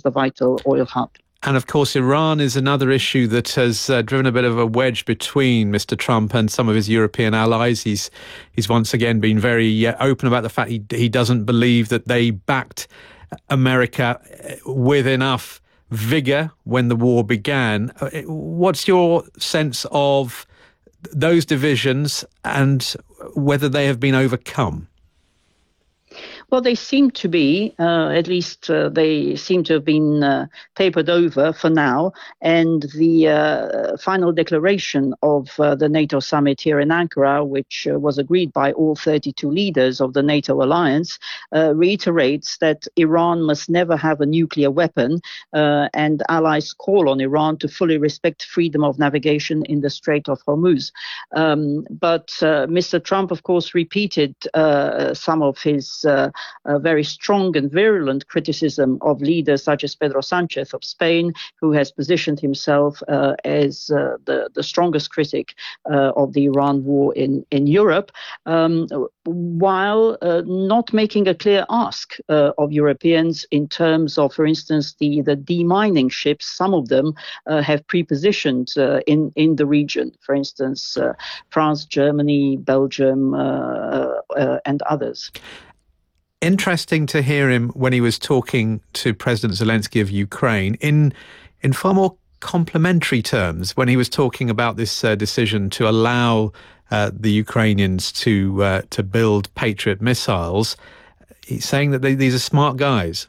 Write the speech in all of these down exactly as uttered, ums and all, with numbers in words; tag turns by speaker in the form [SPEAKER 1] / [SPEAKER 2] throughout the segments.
[SPEAKER 1] the vital oil hub.
[SPEAKER 2] And of course, Iran is another issue that has uh, driven a bit of a wedge between Mister Trump and some of his European allies. He's he's once again been very uh, open about the fact he he doesn't believe that they backed America with enough vigour when the war began. What's your sense of those divisions and whether they have been overcome?
[SPEAKER 1] Well, they seem to be, uh, at least uh, they seem to have been uh, papered over for now. And the uh, final declaration of uh, the NATO summit here in Ankara, which uh, was agreed by all thirty-two leaders of the NATO alliance, uh, reiterates that Iran must never have a nuclear weapon, uh, and allies call on Iran to fully respect freedom of navigation in the Strait of Hormuz. Um, but uh, Mister Trump, of course, repeated uh, some of his uh, a very strong and virulent criticism of leaders such as Pedro Sanchez of Spain, who has positioned himself uh, as uh, the, the strongest critic uh, of the Iran war in, in Europe, um, while uh, not making a clear ask uh, of Europeans in terms of, for instance, the, the demining ships. Some of them uh, have pre-positioned uh, in, in the region, for instance, uh, France, Germany, Belgium, uh, uh, and others.
[SPEAKER 2] Interesting to hear him when he was talking to President Zelensky of Ukraine in in far more complimentary terms when he was talking about this uh, decision to allow uh, the Ukrainians to uh, to build Patriot missiles. He's saying that they, these are smart guys.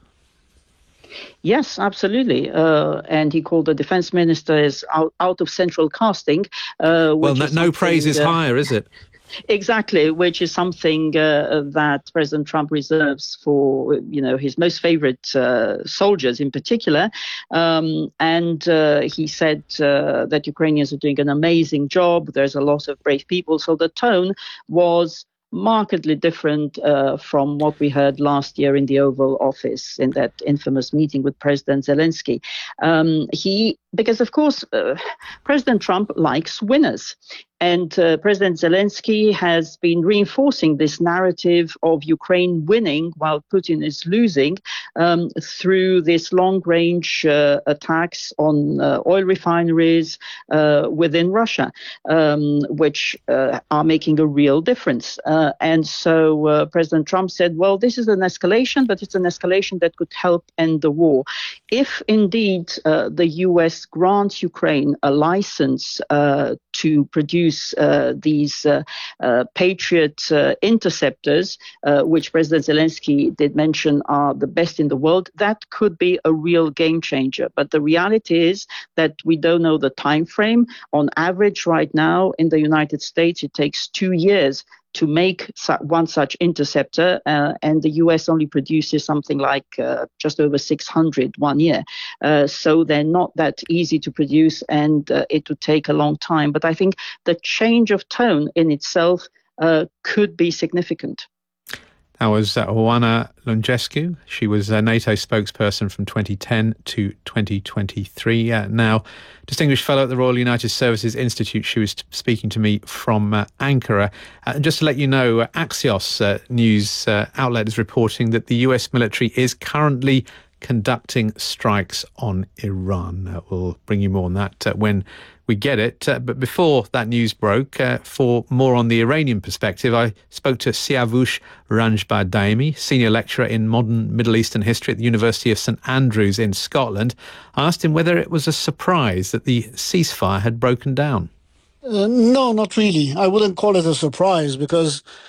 [SPEAKER 1] Yes, absolutely. Uh, and he called the defense minister as out, out of central casting. Uh,
[SPEAKER 2] well, no, no praise is uh, higher, is it?
[SPEAKER 1] Exactly, which is something uh, that President Trump reserves for, you know, his most favorite uh, soldiers in particular. Um, and uh, he said uh, that Ukrainians are doing an amazing job. There's a lot of brave people. So the tone was markedly different uh, from what we heard last year in the Oval Office in that infamous meeting with President Zelensky. Um, he, because of course, uh, President Trump likes winners. And uh, President Zelensky has been reinforcing this narrative of Ukraine winning while Putin is losing um, through this long-range uh, attacks on uh, oil refineries uh, within Russia, um, which uh, are making a real difference. Uh, and so uh, President Trump said, well, this is an escalation, but it's an escalation that could help end the war. If indeed uh, the U S grants Ukraine a license uh, to produce Uh, these uh, uh, Patriot uh, interceptors, uh, which President Zelensky did mention are the best in the world, that could be a real game changer. But the reality is that we don't know the time frame. On average, right now in the United States, it takes two years to make one such interceptor, uh, and the U S only produces something like uh, just over six hundred one year. Uh, so they're not that easy to produce, and uh, it would take a long time. But I think the change of tone in itself uh, could be significant.
[SPEAKER 2] That was uh, Oana Lungescu. She was a NATO spokesperson from twenty ten to twenty twenty-three. Uh, now, Distinguished Fellow at the Royal United Services Institute. She was t- speaking to me from uh, Ankara. Uh, and just to let you know, uh, Axios uh, news uh, outlet is reporting that the U S military is currently conducting strikes on Iran. Uh, we'll bring you more on that uh, when we get it. Uh, but before that news broke, uh, for more on the Iranian perspective, I spoke to Siavush Ranjbar Daimi, senior lecturer in modern Middle Eastern history at the University of St Andrews in Scotland. I asked him whether it was a surprise that the ceasefire had broken down.
[SPEAKER 3] Uh, no, not really. I wouldn't call it a surprise because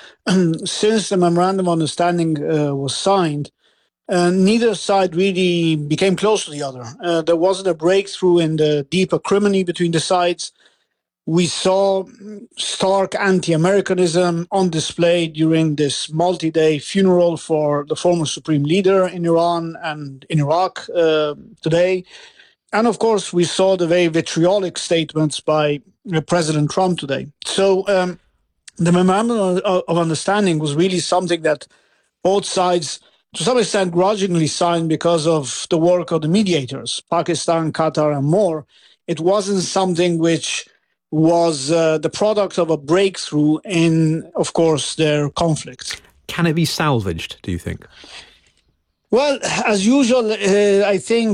[SPEAKER 3] since the memorandum of understanding uh, was signed, Uh, neither side really became close to the other. Uh, there wasn't a breakthrough in the deep acrimony between the sides. We saw stark anti-Americanism on display during this multi-day funeral for the former supreme leader in Iran and in Iraq uh, today. And of course, we saw the very vitriolic statements by uh, President Trump today. So um, the memorandum of understanding was really something that both sides to some extent grudgingly signed because of the work of the mediators, Pakistan, Qatar, and more. It wasn't something which was uh, the product of a breakthrough in, of course, their conflict.
[SPEAKER 2] Can it be salvaged, do you think?
[SPEAKER 3] Well, as usual, uh, I think